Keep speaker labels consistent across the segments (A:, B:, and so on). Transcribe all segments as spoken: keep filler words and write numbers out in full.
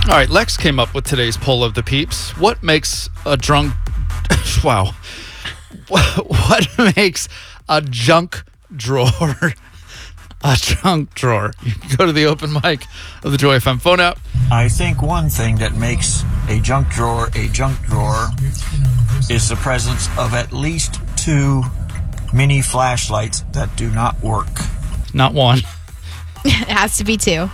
A: All right, Lex came up with today's poll of the peeps. What makes a drunk... wow. What makes a junk drawer a junk drawer? You can go to the open mic of the Joy F M phone app.
B: I think one thing that makes a junk drawer a junk drawer is the presence of at least two mini flashlights that do not work.
A: Not one.
C: It has to be two.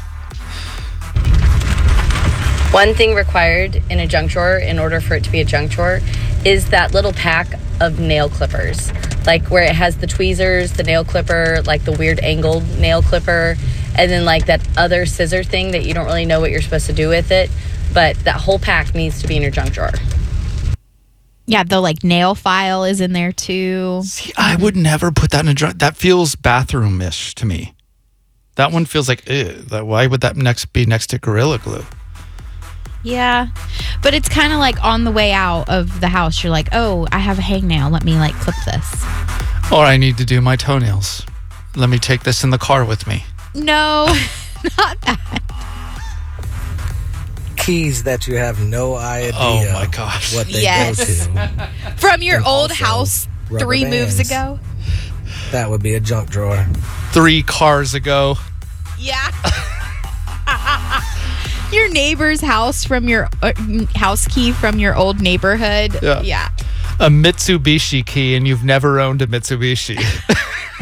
D: One thing required in a junk drawer in order for it to be a junk drawer is that little pack of nail clippers. Like where it has the tweezers, the nail clipper, like the weird angled nail clipper, and then like that other scissor thing that you don't really know what you're supposed to do with it. But that whole pack needs to be in your junk drawer.
C: Yeah, the like nail file is in there too.
A: See, I would never put that in a drawer. That feels bathroom-ish to me. That one feels like, ew. That, why would that next be next to Gorilla Glue?
C: Yeah, but it's kind of like on the way out of the house. You're like, oh, I have a hangnail. Let me like clip this.
A: Or I need to do my toenails. Let me take this in the car with me.
C: No, not that.
E: Keys that you have no idea
A: Oh my gosh.
E: what they
C: Yes.
E: go to.
C: From your
E: And
C: old
E: also
C: house
E: rubber
C: three moves
E: bands.
C: ago.
E: That would be a junk drawer.
A: Three cars ago.
C: Yeah. Your neighbor's house from your uh, house key from your old neighborhood.
A: Yeah.
C: Yeah.
A: A Mitsubishi key, and you've never owned a Mitsubishi.